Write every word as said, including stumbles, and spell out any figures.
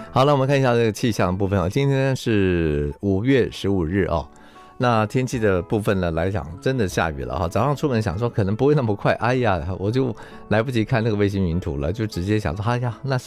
好了，我们看一下这个气象的部分哦。今天是五月十五日哦。那天气的部分呢来讲，真的下雨了哈。早上出门想说可能不会那么快，哎呀，我就来不及看那个卫星云图了，就直接想说，哎呀，那是